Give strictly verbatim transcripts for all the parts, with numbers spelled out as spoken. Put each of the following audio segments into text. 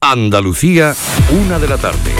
Andalucía, una de la tarde.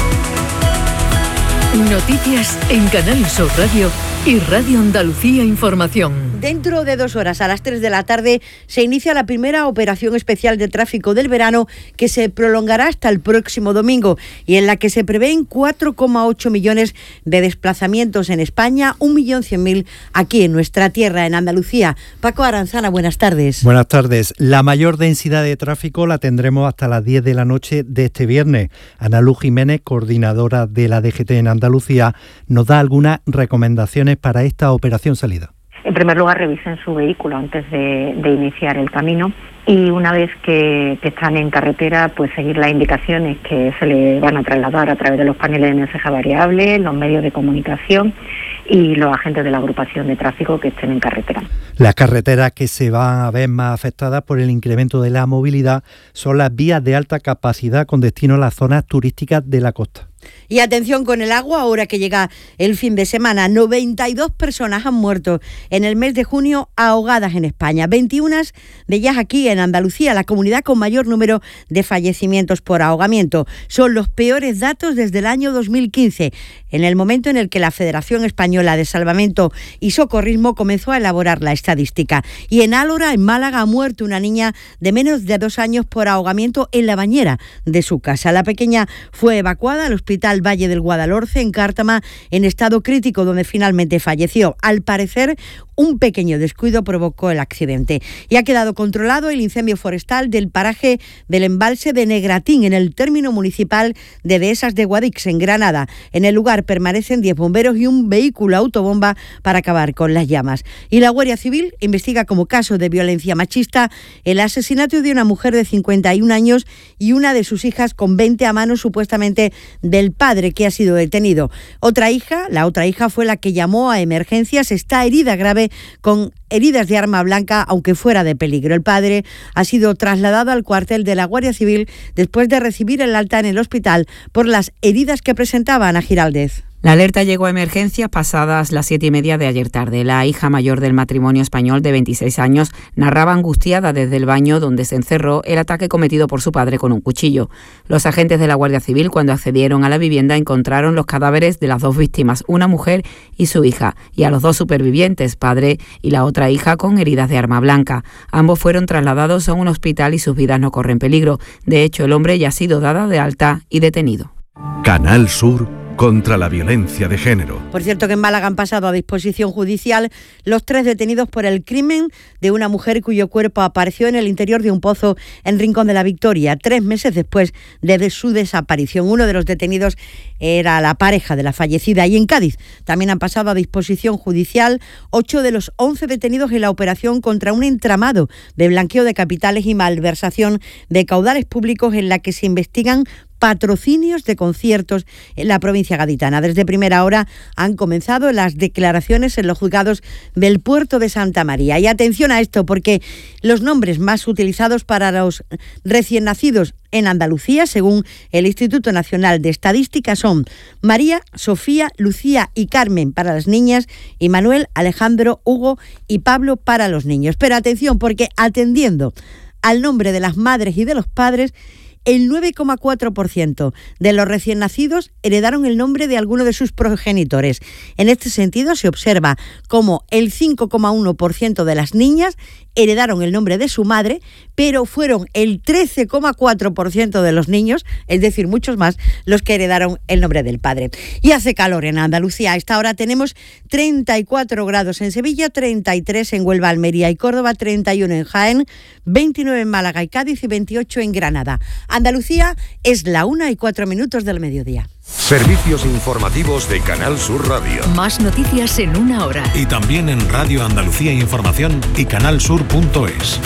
Noticias en Canal Sur Radio y Radio Andalucía Información. Dentro de dos horas, a las tres de la tarde, se inicia la primera operación especial de tráfico del verano que se prolongará hasta el próximo domingo y en la que se prevén cuatro coma ocho millones de desplazamientos en España, un millón cien mil aquí en nuestra tierra, en Andalucía. Paco Aranzana, buenas tardes. Buenas tardes. La mayor densidad de tráfico la tendremos hasta las diez de la noche de este viernes. Ana Luz Jiménez, coordinadora de la D G T en Andalucía, nos da algunas recomendaciones para esta operación salida. En primer lugar, revisen su vehículo antes de, de iniciar el camino y una vez que, que están en carretera, pues seguir las indicaciones que se le van a trasladar a través de los paneles de mensaje variable, los medios de comunicación y los agentes de la agrupación de tráfico que estén en carretera. Las carreteras que se van a ver más afectadas por el incremento de la movilidad son las vías de alta capacidad con destino a las zonas turísticas de la costa. Y atención con el agua, ahora que llega el fin de semana. noventa y dos personas han muerto en el mes de junio ahogadas en España. veintiuna de ellas aquí en Andalucía, la comunidad con mayor número de fallecimientos por ahogamiento. Son los peores datos desde el año dos mil quince, en el momento en el que la Federación Española de Salvamento y Socorrismo comenzó a elaborar la estadística. Y en Álora, en Málaga, ha muerto una niña de menos de dos años por ahogamiento en la bañera de su casa. La pequeña fue evacuada al Hospital Valle del Guadalhorce, en Cártama, en estado crítico, donde finalmente falleció. Al parecer, un pequeño descuido provocó el accidente. Y ha quedado controlado el incendio forestal del paraje del embalse de Negratín, en el término municipal de Dehesas de Guadix, en Granada. En el lugar permanecen diez bomberos y un vehículo autobomba para acabar con las llamas. Y la Guardia Civil investiga como caso de violencia machista el asesinato de una mujer de cincuenta y un años y una de sus hijas con veinte a mano, supuestamente del padre, que ha sido detenido. Otra hija, la otra hija fue la que llamó a emergencias, está herida grave con heridas de arma blanca, aunque fuera de peligro. El padre ha sido trasladado al cuartel de la Guardia Civil después de recibir el alta en el hospital por las heridas que presentaba. Ana Giraldez. La alerta llegó a emergencias pasadas las siete y media de ayer tarde. La hija mayor del matrimonio español de veintiséis años narraba angustiada desde el baño donde se encerró el ataque cometido por su padre con un cuchillo. Los agentes de la Guardia Civil, cuando accedieron a la vivienda, encontraron los cadáveres de las dos víctimas, una mujer y su hija, y a los dos supervivientes, padre y la otra hija, con heridas de arma blanca. Ambos fueron trasladados a un hospital y sus vidas no corren peligro. De hecho, el hombre ya ha sido dado de alta y detenido. Canal Sur contra la violencia de género. Por cierto, que en Málaga han pasado a disposición judicial los tres detenidos por el crimen de una mujer cuyo cuerpo apareció en el interior de un pozo en Rincón de la Victoria, tres meses después de su desaparición. Uno de los detenidos era la pareja de la fallecida. Y en Cádiz también han pasado a disposición judicial ocho de los once detenidos en la operación contra un entramado de blanqueo de capitales y malversación de caudales públicos, en la que se investigan patrocinios de conciertos en la provincia gaditana. Desde primera hora han comenzado las declaraciones en los juzgados del puerto de Santa María. Y atención a esto, porque los nombres más utilizados para los recién nacidos en Andalucía, según el Instituto Nacional de Estadística, son María, Sofía, Lucía y Carmen para las niñas y Manuel, Alejandro, Hugo y Pablo para los niños. Pero atención, porque atendiendo al nombre de las madres y de los padres, el nueve coma cuatro por ciento de los recién nacidos heredaron el nombre de alguno de sus progenitores. En este sentido, se observa cómo el cinco coma uno por ciento de las niñas heredaron el nombre de su madre, pero fueron el trece coma cuatro por ciento de los niños, es decir, muchos más, los que heredaron el nombre del padre. Y hace calor en Andalucía. A esta hora tenemos treinta y cuatro grados en Sevilla, treinta y tres en Huelva, Almería y Córdoba, treinta y uno en Jaén, veintinueve en Málaga y Cádiz y veintiocho en Granada. Andalucía es la una y cuatro minutos del mediodía. Servicios informativos de Canal Sur Radio. Más noticias en una hora. Y también en Radio Andalucía Información y canal sur punto es.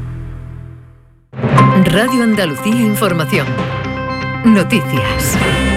Radio Andalucía Información. Noticias.